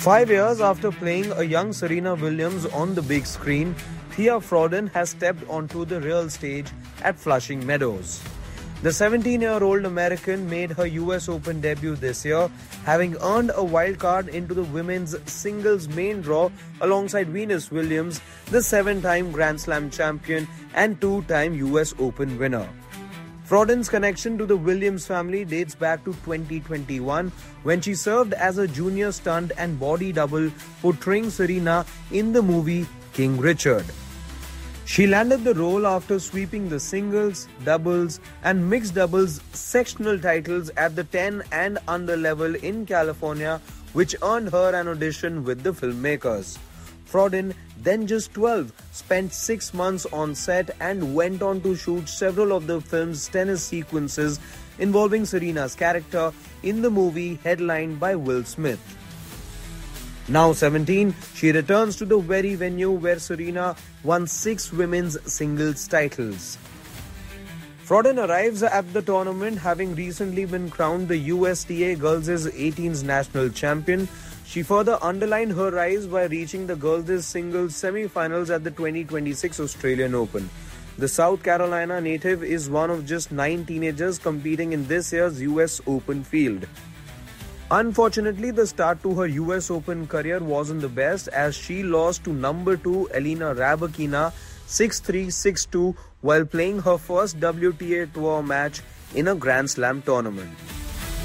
5 years after playing a young Serena Williams on the big screen, Thea Fraudin has stepped onto the real stage at Flushing Meadows. The 17-year-old American made her US Open debut this year, having earned a wild card into the women's singles main draw alongside Venus Williams, the 7-time Grand Slam champion and 2-time US Open winner. Fraudin's connection to the Williams family dates back to 2021 when she served as a junior stunt and body double portraying Serena in the movie King Richard. She landed the role after sweeping the singles, doubles and mixed doubles sectional titles at the 10 and under level in California, which earned her an audition with the filmmakers. Fraudin, then just 12, spent 6 months on set and went on to shoot several of the film's tennis sequences involving Serena's character in the movie headlined by Will Smith. Now 17, she returns to the very venue where Serena won 6 women's singles titles. Fraudin arrives at the tournament having recently been crowned the USTA Girls' 18s national champion. She further underlined her rise by reaching the girls' singles semi-finals at the 2026 Australian Open. The South Carolina native is one of just 9 teenagers competing in this year's US Open field. Unfortunately, the start to her US Open career wasn't the best as she lost to number 2 Elena Rybakina 6-3, 6-2 while playing her first WTA Tour match in a Grand Slam tournament.